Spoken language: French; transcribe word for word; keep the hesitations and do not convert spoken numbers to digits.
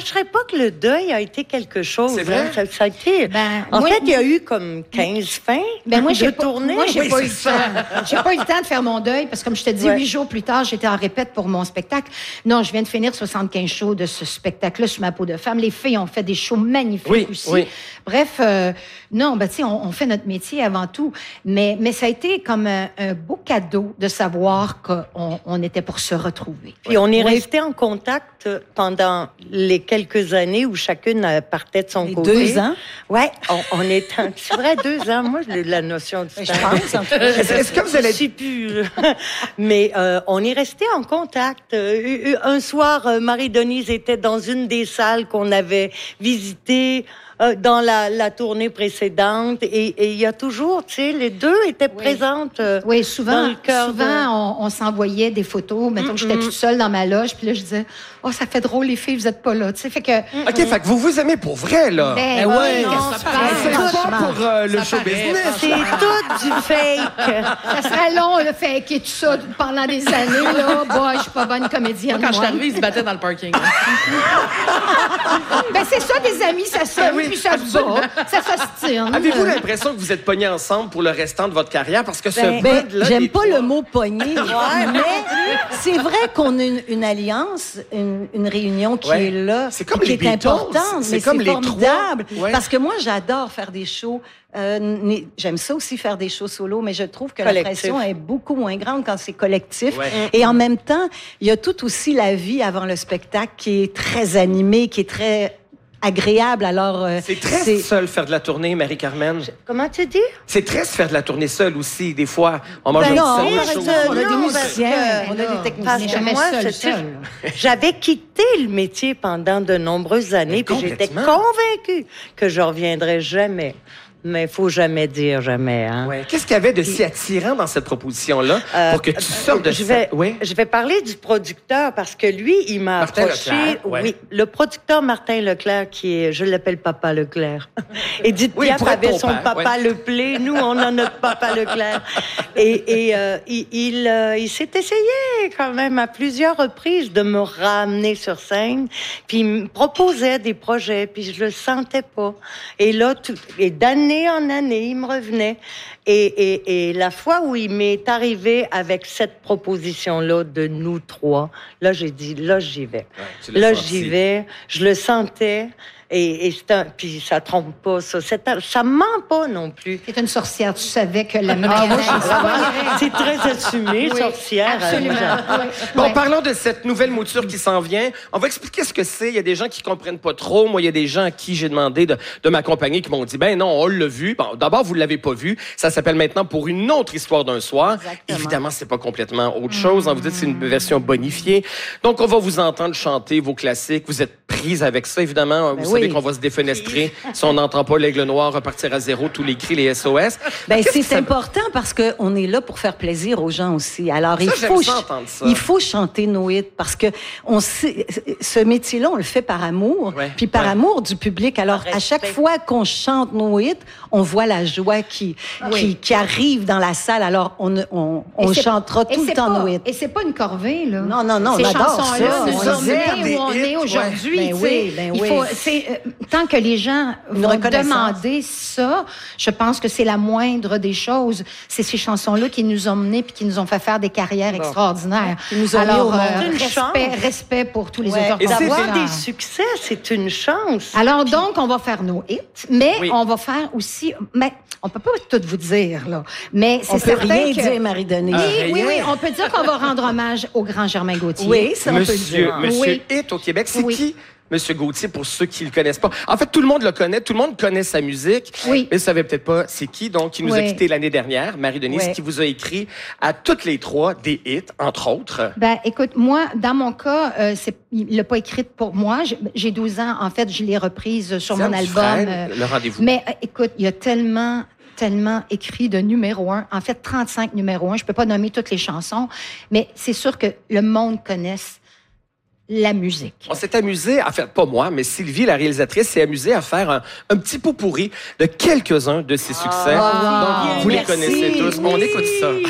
cacherai pas que le deuil a été quelque chose. C'est vrai? Hein. Ça, ça a été... Ben, en moi, fait, il y a eu comme quinze fins ben moi, j'ai de pas, tournées. moi, j'ai Oui, pas eu c'est le temps. J'ai pas eu le temps de faire mon deuil parce que, comme je te dis, Ouais. huit jours plus tard, j'étais en répète pour mon spectacle. Non, je viens de finir soixante-quinze shows de ce spectacle-là sur ma peau de femme. Les filles ont fait des shows magnifiques Oui, aussi. oui. Bref, euh, non, ben, tu sais, on, on fait notre métier avant tout. Mais, mais ça a été comme un, un beau cadeau de savoir qu'on on était pour se retrouver. Puis on est Oui. resté en contact pendant les quelques années où chacune euh, partait de son Les côté. deux ans? Ouais, on, on est en... C'est vrai, deux ans. Moi, j'ai la notion du Je temps. pense. en tout cas. Est-ce est-ce que vous allez... Je sais plus. Mais euh, on est resté en contact. Euh, un soir, euh, Marie-Denise était dans une des salles qu'on avait visitées euh, dans la, la tournée précédente. Et il y a toujours, tu sais, les deux étaient Oui. présentes euh, Oui, dans souvent, le cœur souvent de... on, on s'envoyait des photos. Mettons que j'étais toute seule dans ma loge, puis là, je disais, oh, ça fait drôle, les filles, vous êtes pas là. Tu sais, fait que. OK, fait que vous vous aimez pour vrai, là. Ben, Ben ouais, non, qu'est-ce que c'est ça pas- paraît? C'est pas pour euh, le Ça show paraît, business. C'est tout du fake. Ça serait long, le fait et tout ça pendant des années, là. Bah, je suis pas bonne comédienne. Moi, quand je suis moi. arrivée, ils se battaient dans le parking. Ben, c'est ça, des amis, ça s'aime, oui, puis ça se bat, ça s'ostine. Avez-vous l'impression que vous êtes pognés ensemble pour le restant de votre carrière? Parce que ce Ben, Ben, band-là, j'aime les pas trois- le mot pogner, mais c'est vrai qu'on a une, une alliance, une, une réunion qui Ouais. est là, C'est comme qui les est Beatles, importante, c'est mais comme c'est les formidable. trois. Ouais. Parce que moi, j'adore faire des shows. Euh, né- j'aime ça aussi faire des shows solo, mais je trouve que Collectif. la pression est beaucoup moins grande quand c'est collectif. Ouais. Et en même temps, il y a tout aussi la vie avant le spectacle qui est très animée, qui est très agréable. Alors, euh, C'est très seul faire de la tournée, Marie-Carmen. Comment tu dis? C'est très se faire de la tournée seule aussi. Des fois, on mange Ben un non, petit par sandwich. exemple, au- on a des Non, musiciens, parce que- on a des Parce techniciens. que jamais moi, seul, c'est- seul. j'avais quitté le métier pendant de nombreuses années, Mais puis j'étais complètement. convaincue que je reviendrais jamais. Mais il faut jamais dire jamais, hein. Ouais. Qu'est-ce qu'il y avait de si attirant dans cette proposition-là Euh, pour que tu sortes de je ça? vais, Oui. je vais parler du producteur parce que lui, il m'a Martin approché. Leclerc, ouais. Oui, le producteur Martin Leclerc, qui est, je l'appelle Papa Leclerc. Edith Oui, Piaf pour être avait ton son père, Papa ouais. Leplé. Nous, on a notre Papa Leclerc. Et, et euh, il, il, euh, il s'est essayé quand même à plusieurs reprises de me ramener sur scène. Puis il me proposait des projets, puis je le sentais pas. Et là, tout, et d'année en année, il me revenait. Et, et, et la fois où il m'est arrivé avec cette proposition-là de nous trois, là, j'ai dit, là, j'y vais. Ouais, tu l'as Là, senti. j'y vais. Je le sentais. Et, et c'est un, puis ça trompe pas, ça. C'est un- ça ment pas non plus. C'est une sorcière, tu savais que la Ah, meilleure. moi, je- c'est très assumé, Oui, sorcière. absolument. Euh, Oui. Bon, Ouais. parlons de cette nouvelle mouture qui s'en vient. On va expliquer ce que c'est. Il y a des gens qui comprennent pas trop. Moi, il y a des gens à qui j'ai demandé de, de m'accompagner qui m'ont dit, ben non, on l'a vu. Bon, d'abord, vous l'avez pas vu. Ça s'appelle maintenant Pour une autre histoire d'un soir. Exactement. Évidemment, c'est pas complètement autre chose. Hein, vous dites que c'est une version bonifiée. Donc, on va vous entendre chanter vos classiques. Vous êtes prise avec ça, évidemment. Ben vous savez oui. qu'on va se défenestrer si on n'entend pas l'aigle noir repartir à zéro, tous les cris, les S O S. Ben, Qu'est-ce c'est que ça- important parce qu'on est là pour faire plaisir aux gens aussi. Alors, il j'aime faut, ça ch- entendre ça. il faut chanter nos hits parce que on sait, ce métier-là, on le fait par amour, Ouais. puis par Ouais. amour du public. Alors, Par à chaque respect. fois qu'on chante nos hits, on voit la joie qui, qui, qui arrive dans la salle. Alors, on, on, on Et c'est- chantera et tout le c'est temps pas- nos hits. Et c'est pas une corvée, là. Non, non, non, Ces on adore chansons-là ça. nous On ont aime mené des où on hits, est aujourd'hui. ouais. Ben tu sais. oui, ben Il oui. faut, c'est, euh, tant que les gens Une vont reconnaissance. demander ça, je pense que c'est la moindre des choses. C'est ces chansons-là qui nous ont menés puis qui nous ont fait faire des carrières extraordinaires. Qui nous ont mis Alors, au monde. euh, Une respect, chance. respect pour tous les Ouais. auteurs Et c'est D'avoir compositeurs. des succès, c'est une chance. Alors donc, on va faire nos hits, mais Oui. on va faire aussi... Mais on peut pas tout vous dire, là. Mais c'est On peut certain rien que... dire, Marie-Denise. Oui, Ah, oui, rien. oui, on peut dire qu'on va rendre hommage au grand Germain Gauthier. Oui, ça, on peut le Monsieur, dire. Monsieur Oui. Hit au Québec, c'est Oui. qui Monsieur Gauthier pour ceux qui le connaissent pas? En fait, tout le monde le connaît, tout le monde connaît sa musique, Oui. mais ne savait peut-être pas c'est qui. Donc, il nous a Oui. quittés l'année dernière, Marie-Denise, Oui. qui vous a écrit à toutes les trois des hits, entre autres. Ben, écoute, moi, dans mon cas, euh, c'est, il l'a pas écrite pour moi. J'ai- J'ai douze ans. En fait, je l'ai reprise sur mon Sam album. Dufresne, euh, le rendez-vous. mais euh, écoute, il y a tellement tellement écrit de numéro un. En fait, trente-cinq numéros un. Je peux pas nommer toutes les chansons, mais c'est sûr que le monde connaisse la musique. On s'est amusé à faire, pas moi, mais Sylvie, la réalisatrice, s'est amusée à faire un, un petit pot pourri de quelques-uns de ses succès. Ah, Donc, vous les merci. connaissez tous. On Oui. écoute ça.